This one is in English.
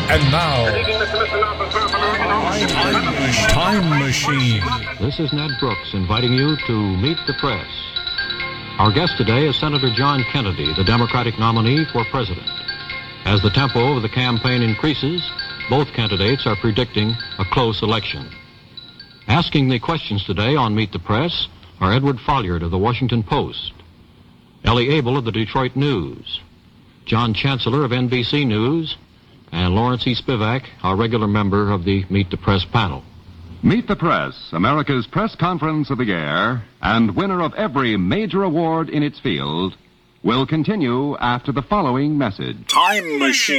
And now, Time Machine. This is Ned Brooks inviting you to Meet the Press. Our guest today is Senator John Kennedy, the Democratic nominee for president. As the tempo of the campaign increases, both candidates are predicting a close election. Asking the questions today on Meet the Press are Edward Folliard of the Washington Post, Ellie Abel of the Detroit News, John Chancellor of NBC News, and Lawrence E. Spivak, our regular member of the Meet the Press panel. Meet the Press, America's press conference of the year, and winner of every major award in its field, will continue after the following message. Time Machine.